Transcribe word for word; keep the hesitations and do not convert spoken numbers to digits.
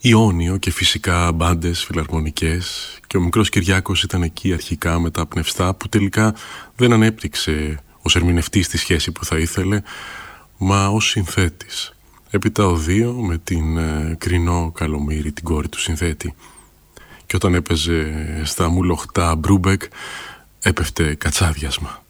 Ιόνιο και φυσικά μπάντες, φιλαρμονικές, και ο μικρός Κυριάκος ήταν εκεί αρχικά με τα πνευστά που τελικά δεν ανέπτυξε ως ερμηνευτής τη σχέση που θα ήθελε, μα ως συνθέτης. Έπειτα ο Δύο με την ε, Κρινό Καλομήρη, την κόρη του συνθέτη. Και όταν έπαιζε στα μουλοχτά Μπρούμπεκ έπεφτε κατσάδιασμα.